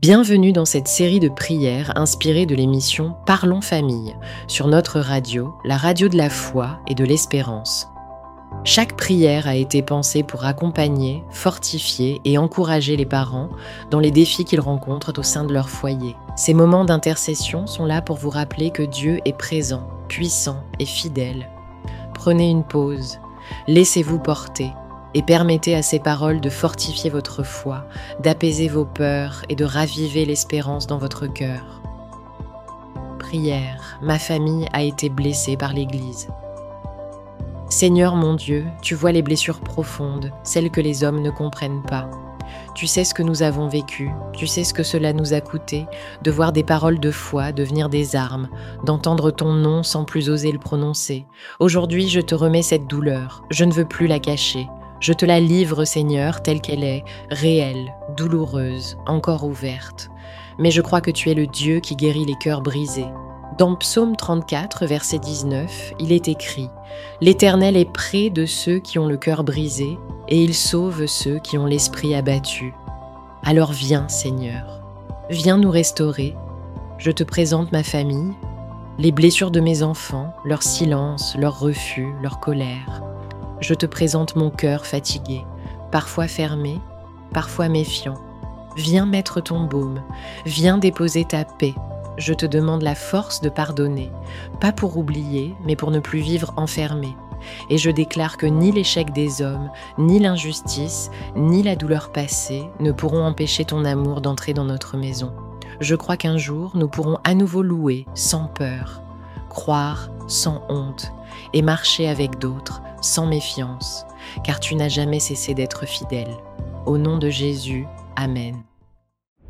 Bienvenue dans cette série de prières inspirée de l'émission Parlons Famille sur notre radio, la radio de la foi et de l'espérance. Chaque prière a été pensée pour accompagner, fortifier et encourager les parents dans les défis qu'ils rencontrent au sein de leur foyer. Ces moments d'intercession sont là pour vous rappeler que Dieu est présent, puissant et fidèle. Prenez une pause, laissez-vous porter et permettez à ces paroles de fortifier votre foi, d'apaiser vos peurs et de raviver l'espérance dans votre cœur. Prière, ma famille a été blessée par l'Église. Seigneur mon Dieu, tu vois les blessures profondes, celles que les hommes ne comprennent pas. Tu sais ce que nous avons vécu, tu sais ce que cela nous a coûté, de voir des paroles de foi devenir des armes, d'entendre ton nom sans plus oser le prononcer. Aujourd'hui, je te remets cette douleur, je ne veux plus la cacher. Je te la livre, Seigneur, telle qu'elle est, réelle, douloureuse, encore ouverte. Mais je crois que tu es le Dieu qui guérit les cœurs brisés. Dans Psaume 34, verset 19, il est écrit « L'Éternel est près de ceux qui ont le cœur brisé, et il sauve ceux qui ont l'esprit abattu. » Alors viens, Seigneur, viens nous restaurer. Je te présente ma famille, les blessures de mes enfants, leur silence, leur refus, leur colère. Je te présente mon cœur fatigué, parfois fermé, parfois méfiant. Viens mettre ton baume, viens déposer ta paix. Je te demande la force de pardonner, pas pour oublier, mais pour ne plus vivre enfermé. Et je déclare que ni l'échec des hommes, ni l'injustice, ni la douleur passée ne pourront empêcher ton amour d'entrer dans notre maison. Je crois qu'un jour, nous pourrons à nouveau louer sans peur, croire sans honte et marcher avec d'autres sans méfiance, car tu n'as jamais cessé d'être fidèle. Au nom de Jésus, Amen.